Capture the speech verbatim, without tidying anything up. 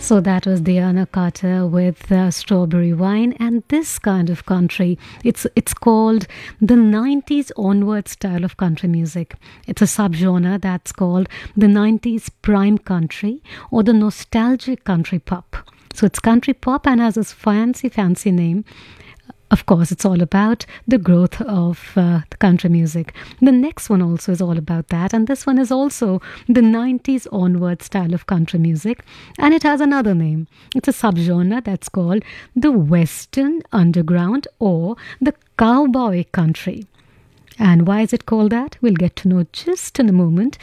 So that was Diana Carter with uh, Strawberry Wine, and this kind of country, it's it's called the nineties onward style of country music. It's a subgenre that's called the nineties prime country or the nostalgic country pop. So it's country pop and has this fancy, fancy name. Of course, it's all about the growth of uh, the country music. The next one also is all about that, and this one is also the nineties onward style of country music, and it has another name. It's a subgenre that's called the Western Underground or the Cowboy Country. And why is it called that? We'll get to know just in a moment.